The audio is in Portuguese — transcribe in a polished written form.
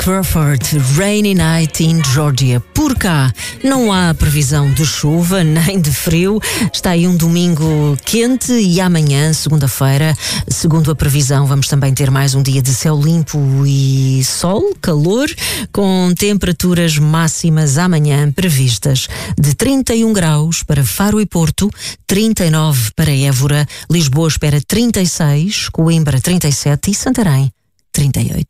Crawford, Rainy Night in Georgia. Por cá não há previsão de chuva nem de frio. Está aí um domingo quente e amanhã, segunda-feira, segundo a previsão, vamos também ter mais um dia de céu limpo e sol, calor, com temperaturas máximas amanhã previstas de 31 graus para Faro e Porto, 39 para Évora, Lisboa espera 36, Coimbra 37 e Santarém 38.